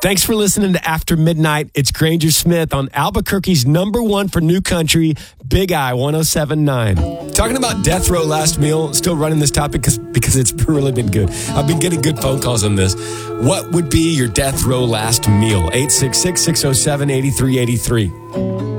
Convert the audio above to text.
Thanks for listening to After Midnight. It's Granger Smith on Albuquerque's #1 for new country, Big I 107.9. Talking about Death Row Last Meal, still running this topic because it's really been good. I've been getting good phone calls on this. What would be your Death Row Last Meal? 866-607-8383.